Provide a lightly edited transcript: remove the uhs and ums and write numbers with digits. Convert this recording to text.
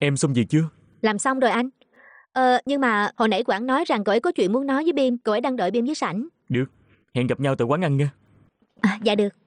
Em xong việc chưa? Làm xong rồi anh. Nhưng mà hồi nãy Quảng nói rằng cậu ấy có chuyện muốn nói với Bim. Cậu ấy đang đợi Bim dưới sảnh. Được, hẹn gặp nhau tại quán ăn nha. Dạ được.